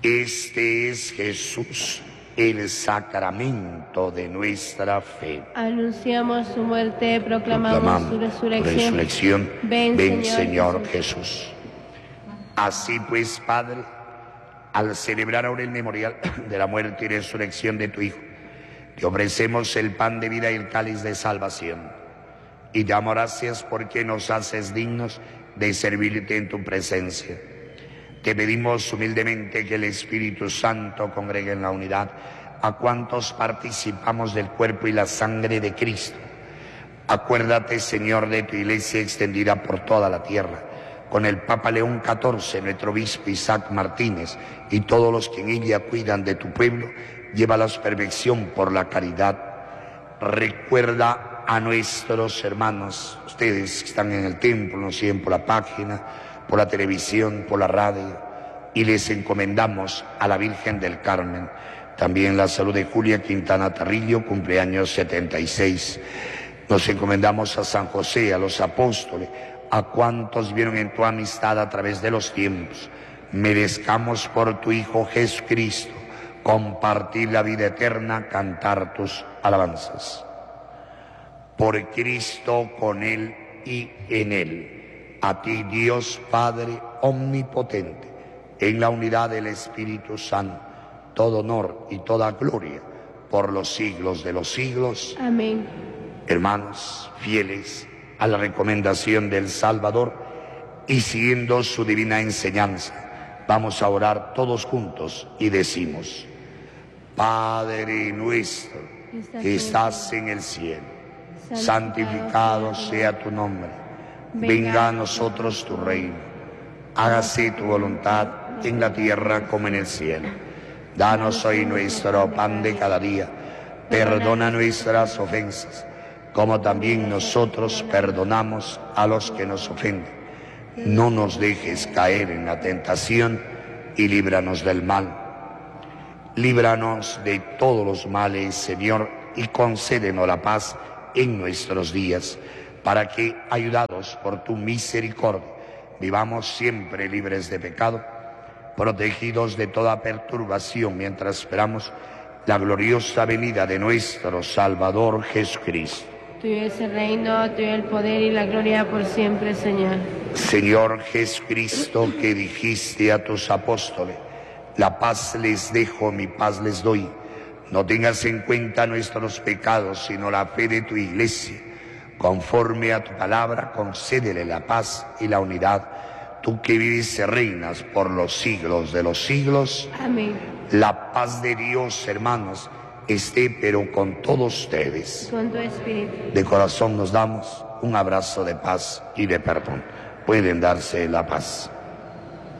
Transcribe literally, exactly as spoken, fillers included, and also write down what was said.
Este es Jesús, el sacramento de nuestra fe. Anunciamos su muerte, proclamamos, Proclamamos su resurrección. resurrección. Ven, Ven, Señor, Señor Jesús. Jesús. Así pues, Padre, al celebrar ahora el memorial de la muerte y resurrección de tu Hijo, te ofrecemos el pan de vida y el cáliz de salvación. Y te damos gracias porque nos haces dignos de servirte en tu presencia. Te pedimos humildemente que el Espíritu Santo congregue en la unidad a cuantos participamos del cuerpo y la sangre de Cristo. Acuérdate, Señor, de tu iglesia extendida por toda la tierra, con el Papa León catorce, nuestro obispo Isaac Martínez, y todos los que en ella cuidan de tu pueblo, llévalos a perfección por la caridad. Recuerda a nuestros hermanos, ustedes que están en el templo, nos siguen por la página, por la televisión, por la radio, y les encomendamos a la Virgen del Carmen, también la salud de Julia Quintana Tarrillo, cumpleaños setenta y seis. Nos encomendamos a San José, a los apóstoles, a cuantos vieron en tu amistad a través de los tiempos. Merezcamos por tu Hijo Jesucristo compartir la vida eterna, cantar tus alabanzas. Por Cristo, con Él y en Él. A ti, Dios Padre omnipotente, en la unidad del Espíritu Santo, todo honor y toda gloria por los siglos de los siglos. Amén. Hermanos fieles a la recomendación del Salvador y siguiendo su divina enseñanza, vamos a orar todos juntos y decimos: Padre nuestro que estás en el cielo, santificado sea tu nombre. Venga a nosotros tu reino, hágase tu voluntad en la tierra como en el cielo. Danos hoy nuestro pan de cada día, perdona nuestras ofensas, como también nosotros perdonamos a los que nos ofenden. No nos dejes caer en la tentación y líbranos del mal. Líbranos de todos los males, Señor, y concédenos la paz en nuestros días, para que, ayudados por tu misericordia, vivamos siempre libres de pecado, protegidos de toda perturbación, mientras esperamos la gloriosa venida de nuestro Salvador Jesucristo. Tuyo es el reino, tuyo el poder y la gloria por siempre, Señor. Señor Jesucristo, que dijiste a tus apóstoles: la paz les dejo, mi paz les doy. No tengas en cuenta nuestros pecados, sino la fe de tu iglesia. Conforme a tu palabra, concédele la paz y la unidad. Tú que vives y reinas por los siglos de los siglos. Amén. La paz de Dios, hermanos, esté pero con todos ustedes. Con tu espíritu. De corazón nos damos un abrazo de paz y de perdón. Pueden darse la paz.